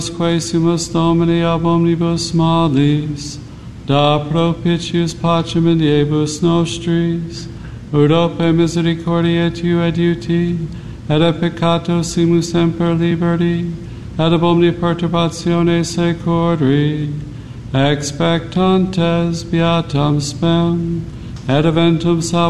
quae sumus Domini ab omnibus malis, da propitius pacem in diebus nostris, ut ope misericordiae Tui adiuti, et a peccato simus semper liberti, et ab omnia perturbatione securi, expectantes beatam spem, et eventum salvationem